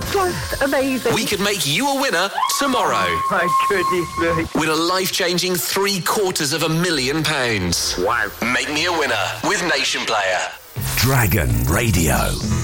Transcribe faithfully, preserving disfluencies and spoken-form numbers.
Just amazing. We could make you a winner tomorrow. My goodness me. Win a life-changing three quarters of a million pounds. Wow. Make me a winner with Nation Player. Dragon Radio.